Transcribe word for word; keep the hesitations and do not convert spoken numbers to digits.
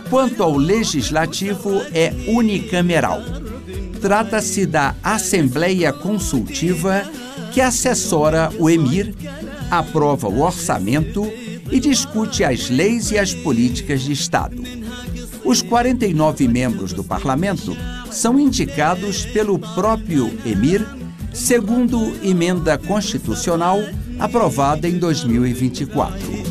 Quanto ao Legislativo, é unicameral. Trata-se da Assembleia Consultiva que assessora o emir, aprova o orçamento e discute as leis e as políticas de Estado. Os quarenta e nove membros do Parlamento são indicados pelo próprio emir, segundo emenda constitucional aprovada em dois mil e vinte e quatro.